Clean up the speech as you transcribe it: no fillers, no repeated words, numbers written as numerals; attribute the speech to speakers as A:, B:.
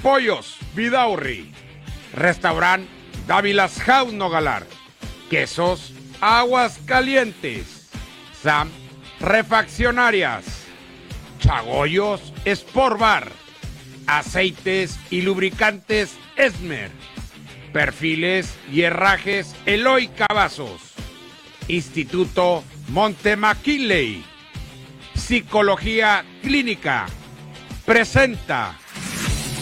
A: Pollos Vidaurri, Restaurant Dávilas House Nogalar, Quesos Aguas Calientes, Sam Refaccionarias, Chagoyos Sport Bar, Aceites y Lubricantes Esmer, Perfiles y Herrajes Eloy Cavazos, Instituto Monte McKinley, Psicología Clínica, presenta